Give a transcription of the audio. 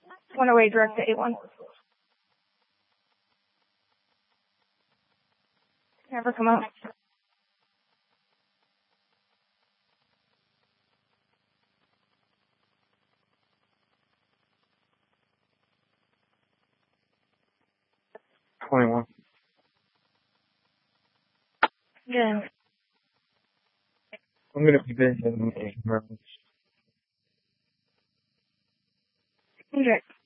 One-way direct to A1. Never come up. $21. Yeah. I'm gonna be busy in a few moments. Okay.